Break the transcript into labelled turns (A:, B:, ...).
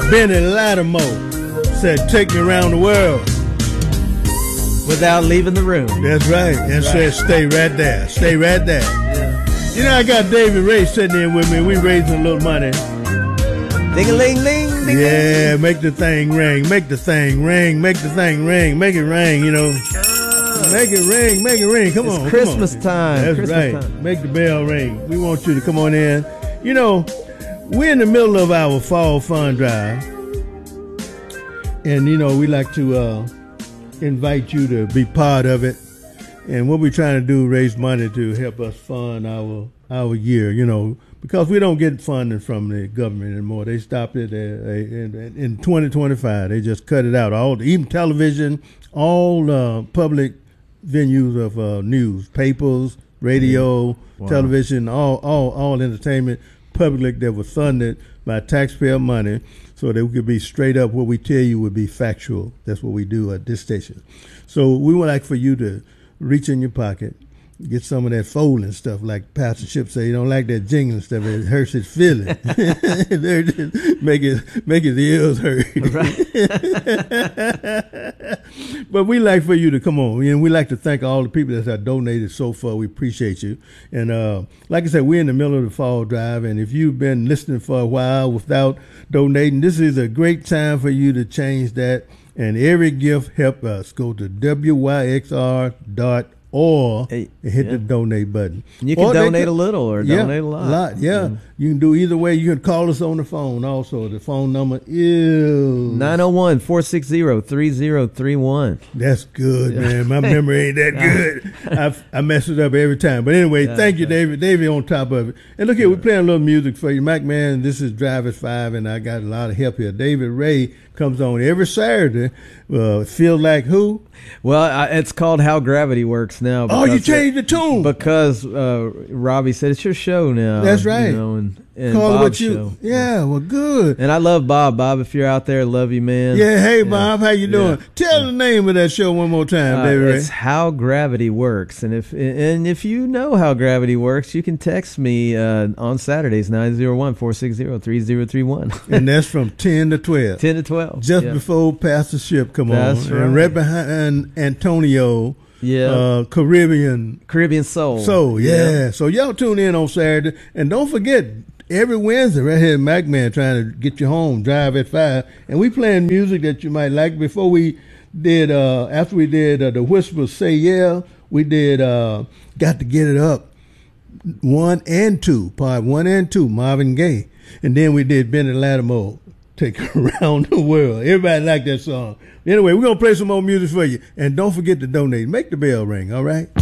A: Benny Lattimore said, "Take me around the world."
B: Without leaving the room.
A: That's right. And said, "Stay right there. Stay right there." Yeah. You know, I got David Ray sitting there with me. We raising a little money.
B: Ding-a-ling-ling.
A: Yeah, make the thing ring. Make the thing ring. Make the thing ring. Make it ring, you know. Make it ring. Make it ring. Come on.
B: Christmas time.
A: That's
B: Christmas
A: right.
B: time.
A: Make the bell ring. We want you to come on in. You know, we're in the middle of our fall fund drive. And, you know, we like to invite you to be part of it. And what we're trying to do, raise money to help us fund our year, you know, because we don't get funding from the government anymore. They stopped it in 2025. They just cut it out. Even television, all public venues of news, papers, radio, television, all entertainment, public that was funded by taxpayer money, so that we could be straight up. What we tell you would be factual. That's what we do at this station. So we would like for you to reach in your pocket, get some of that folding stuff, like Pastor Ship say. You don't like that jingling stuff; it hurts his feelings. make his ears hurt. Right. But we like for you to come on, and we like to thank all the people that have donated so far. We appreciate you. And like I said, we're in the middle of the fall drive, and if you've been listening for a while without donating, this is a great time for you to change that. And every gift help us. Go to wyxr.org and hit the donate button.
B: You can donate a little or donate a lot.
A: Yeah. You can do either way. You can call us on the phone also. The phone number is
B: 901-460-3031.
A: That's good, man. My memory ain't that good. I mess it up every time. But anyway, thank you, David. David on top of it. And look here, we're playing a little music for you. Mac, man, this is Drivers 5, and I got a lot of help here. David Ray comes on every Saturday. Feel like who?
B: Well, it's called How Gravity Works now.
A: Oh, you changed the tune.
B: Because Robbie said it's your show now.
A: That's right.
B: You know, and
A: call
B: Bob's
A: it what you.
B: show.
A: Yeah, well, good.
B: And I love Bob. Bob, if you're out there, love you, man.
A: Yeah, hey, Bob, how you doing? Tell the name of that show one more time, David Ray.
B: It's How Gravity Works. And if you know how gravity works, you can text me on Saturdays, 901-460-3031.
A: And that's from 10 to 12.
B: 10 to 12.
A: Just before Pastor Ship come
B: That's
A: on.
B: Right.
A: And right behind Antonio.
B: Yeah.
A: Caribbean
B: Soul.
A: Yeah. So y'all tune in on Saturday. And don't forget, every Wednesday right here at MacMan trying to get you home, Drive at 5. And we playing music that you might like. Before we did, after we did The Whispers Say Yeah, we did Got to Get It Up 1 and 2, part 1 and 2, Marvin Gaye. And then we did Benny Lattimore, Take Around the World. Everybody like that song. Anyway, we're going to play some more music for you. And don't forget to donate. Make the bell ring, all right?